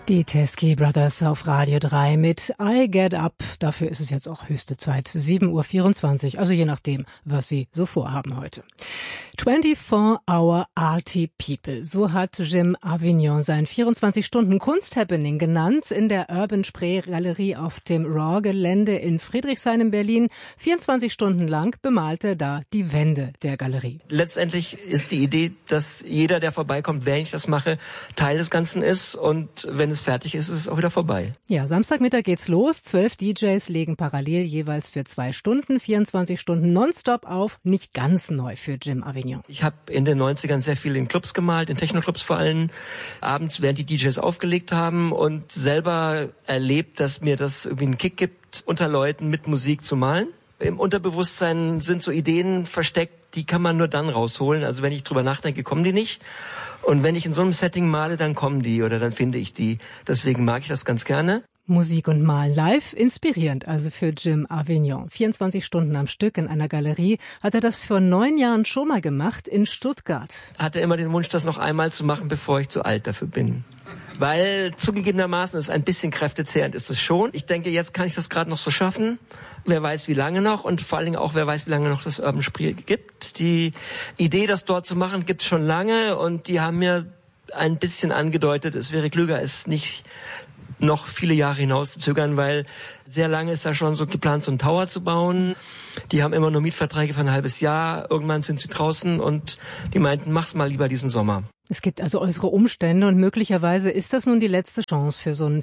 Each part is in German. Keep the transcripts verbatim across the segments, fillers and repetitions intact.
Die Teskey Brothers auf Radio drei mit I Get Up. Dafür ist es jetzt auch höchste Zeit. sieben Uhr vierundzwanzig, also je nachdem, was Sie so vorhaben heute. vierundzwanzig Hour Arty People. So hat Jim Avignon sein vierundzwanzig-Stunden-Kunst-Happening genannt in der Urban Spree Galerie auf dem Raw-Gelände in Friedrichshain in Berlin. vierundzwanzig Stunden lang bemalte er da die Wände der Galerie. Letztendlich ist die Idee, dass jeder, der vorbeikommt, während ich das mache, Teil des Ganzen ist, und wenn es fertig ist, ist es auch wieder vorbei. Ja, Samstagmittag geht's los. Zwölf D Js legen parallel jeweils für zwei Stunden, vierundzwanzig Stunden nonstop auf. Nicht ganz neu für Jim Avignon. Ich habe in den neunzigern sehr viel in Clubs gemalt, in Techno-Clubs vor allem, abends, während die D Js aufgelegt haben, und selber erlebt, dass mir das irgendwie einen Kick gibt, unter Leuten mit Musik zu malen. Im Unterbewusstsein sind so Ideen versteckt, die kann man nur dann rausholen. Also wenn ich drüber nachdenke, kommen die nicht. Und wenn ich in so einem Setting male, dann kommen die oder dann finde ich die. Deswegen mag ich das ganz gerne. Musik und Malen live, inspirierend also für Jim Avignon. vierundzwanzig Stunden am Stück in einer Galerie hat er das vor neun Jahren schon mal gemacht in Stuttgart. Hatte immer den Wunsch, das noch einmal zu machen, bevor ich zu alt dafür bin. Weil zugegebenermaßen ist ein bisschen kräftezehrend ist es schon. Ich denke, jetzt kann ich das gerade noch so schaffen. Wer weiß, wie lange noch, und vor allen Dingen auch, wer weiß, wie lange noch das Urban Spree gibt. Die Idee, das dort zu machen, gibt es schon lange, und die haben mir ein bisschen angedeutet, es wäre klüger, es nicht noch viele Jahre hinaus zu zögern, weil sehr lange ist da schon so geplant, so einen Tower zu bauen. Die haben immer nur Mietverträge für ein halbes Jahr. Irgendwann sind sie draußen, und die meinten, mach's mal lieber diesen Sommer. Es gibt also äußere Umstände, und möglicherweise ist das nun die letzte Chance für so ein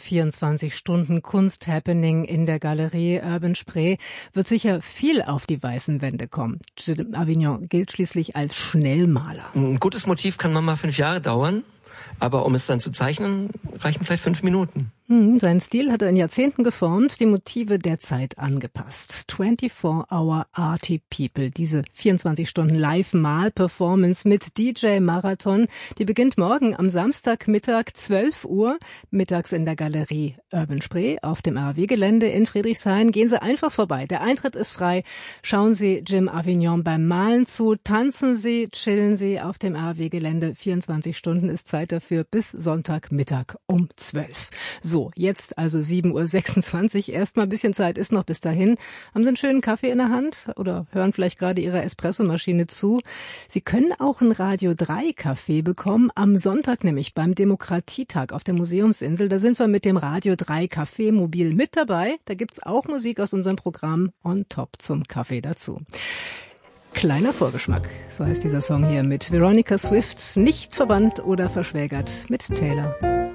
vierundzwanzig-Stunden-Kunst-Happening in der Galerie Urban Spree. Wird sicher viel auf die weißen Wände kommen. Jim Avignon gilt schließlich als Schnellmaler. Ein gutes Motiv kann mal fünf Jahre dauern, aber um es dann zu zeichnen, reichen vielleicht fünf Minuten. Hm, seinen Stil hat er in Jahrzehnten geformt, die Motive der Zeit angepasst. vierundzwanzig Hour Arty People, diese vierundzwanzig Stunden Live-Mal-Performance mit D J-Marathon, die beginnt morgen am Samstagmittag zwölf Uhr, mittags in der Galerie Urban Spree auf dem R A W-Gelände in Friedrichshain. Gehen Sie einfach vorbei, der Eintritt ist frei. Schauen Sie Jim Avignon beim Malen zu, tanzen Sie, chillen Sie auf dem R A W-Gelände. vierundzwanzig Stunden ist Zeit dafür bis Sonntagmittag um zwölf. So, jetzt also sieben Uhr sechsundzwanzig. Erstmal ein bisschen Zeit ist noch bis dahin. Haben Sie einen schönen Kaffee in der Hand oder hören vielleicht gerade Ihrer Espressomaschine zu? Sie können auch einen Radio drei Kaffee bekommen. Am Sonntag nämlich beim Demokratietag auf der Museumsinsel. Da sind wir mit dem Radio drei Kaffee mobil mit dabei. Da gibt's auch Musik aus unserem Programm on top zum Kaffee dazu. Kleiner Vorgeschmack, so heißt dieser Song hier mit Veronica Swift, nicht verwandt oder verschwägert mit Taylor.